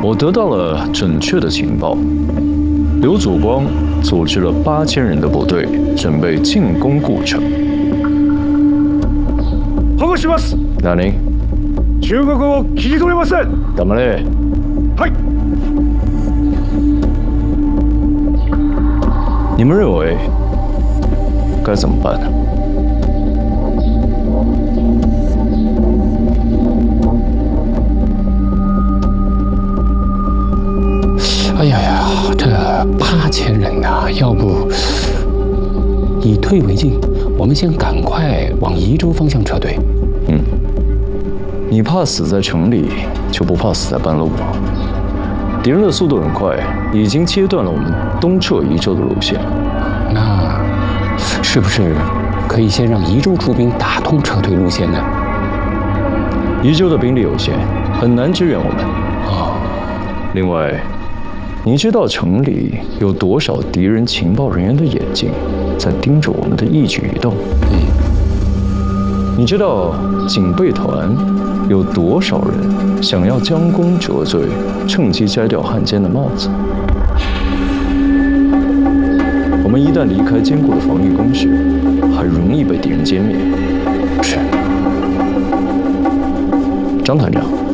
我得到了准确的情报，刘祖光组织了8000人的部队，准备进攻故城。 保護します。 何？ 中国を切り止めません。 黙れ。 はい。 你们认为该怎么办呢？ 哎呀呀，这8000人呐，要不以退为进，我们先赶快往宜州方向撤退。 你怕死在城里，就不怕死在半路吗？敌人的速度很快，已经切断了我们东撤宜州的路线。 那是不是可以先让宜州出兵打通撤退路线呢？ 宜州的兵力有限，很难支援我们。另外，你知道城里有多少敌人情报人员的眼睛在盯着我们的一举一动？你知道警备团有多少人想要将功折罪，趁机摘掉汉奸的帽子？我们一旦离开坚固的防御工事，很容易被敌人歼灭。 是。 张团长。